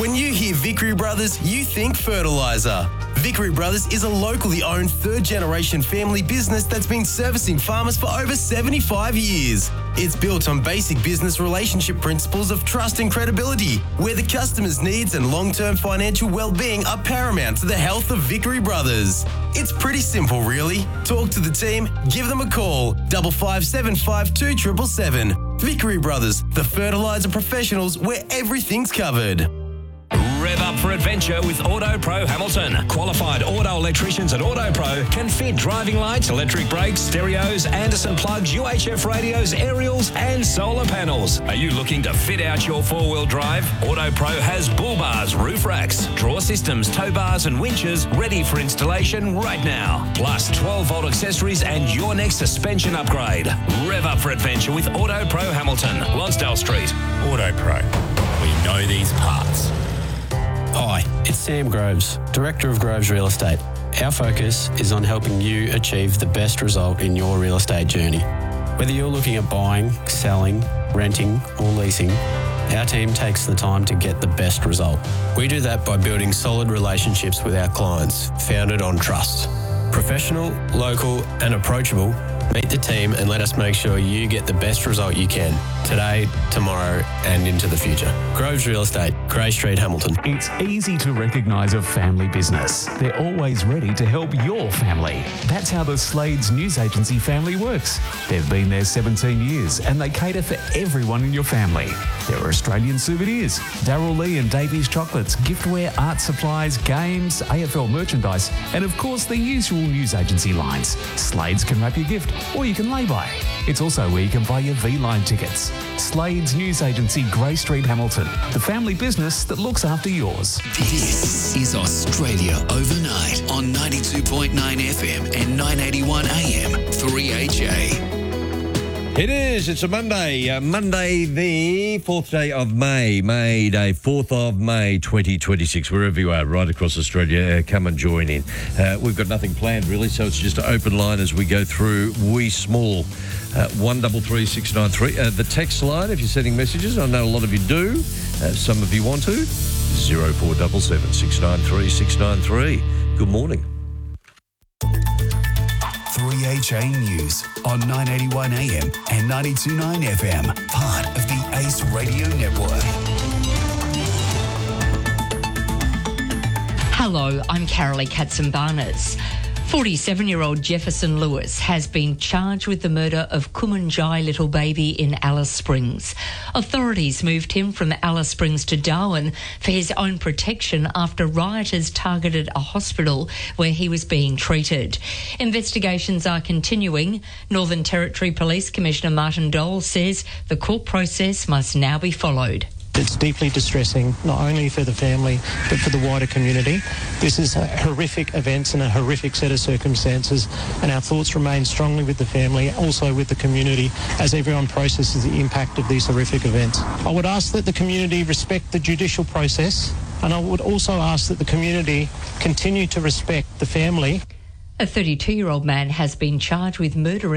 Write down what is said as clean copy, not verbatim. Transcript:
When you hear Vickery Brothers, you think fertiliser. Vickery Brothers is a locally owned third-generation family business that's been servicing farmers for over 75 years. It's built on basic business relationship principles of trust and credibility, where the customer's needs and long-term financial well-being are paramount to the health of Vickery Brothers. It's pretty simple, really. Talk to the team, give them a call, 5575 777. Vickery Brothers, the fertiliser professionals where everything's covered. Rev up for adventure with Auto Pro Hamilton. Qualified auto electricians at Auto Pro can fit driving lights, electric brakes, stereos, Anderson plugs, UHF radios, aerials and solar panels. Are you looking to fit out your four-wheel drive? Auto Pro has bull bars, roof racks, drawer systems, tow bars and winches ready for installation right now. Plus 12-volt accessories and your next suspension upgrade. Rev up for adventure with Auto Pro Hamilton, Lonsdale Street. Auto Pro. We know these parts. Hi, it's Sam Groves, Director of Groves Real Estate. Our focus is on helping you achieve the best result in your real estate journey. Whether you're looking at buying, selling, renting or leasing, our team takes the time to get the best result. We do that by building solid relationships with our clients, founded on trust. Professional, local and approachable, meet the team and let us make sure you get the best result you can today, tomorrow and into the future. Groves Real Estate, Grey Street, Hamilton. It's easy to recognise a family business. They're always ready to help your family. That's how the Slades News Agency family works. They've been there 17 years and they cater for everyone in your family. There are Australian souvenirs, Darryl Lee and Davies chocolates, giftware, art supplies, games, AFL merchandise, and of course the usual news agency lines. Slades can wrap your gift or you can lay-by. It's also where you can buy your V-Line tickets. Slades News Agency, Grey Street, Hamilton. The family business that looks after yours. This is Australia Overnight on 92.9 FM and 981 AM 3HA. It is. It's a Monday. Monday, the 4th day of May. May Day, 4th of May, 2026. Wherever you are, right across Australia, come and join in. We've got nothing planned, really, so it's just an open line as we go through wee small. 133693. The text line, if you're sending messages, I know a lot of you do. Some of you want to. 0477 693 693. Good morning. 3HA News on 981 AM and 92.9 FM, part of the Ace Radio Network. Hello, I'm Carolee Katzenbarnes. 47-year-old Jefferson Lewis has been charged with the murder of Kumanjai little baby in Alice Springs. Authorities moved him from Alice Springs to Darwin for his own protection after rioters targeted a hospital where he was being treated. Investigations are continuing. Northern Territory Police Commissioner Martin Dole says the court process must now be followed. It's deeply distressing, not only for the family, but for the wider community. This is horrific events and a horrific set of circumstances, and our thoughts remain strongly with the family, also with the community, as everyone processes the impact of these horrific events. I would ask that the community respect the judicial process, and I would also ask that the community continue to respect the family. A 32-year-old man has been charged with murdering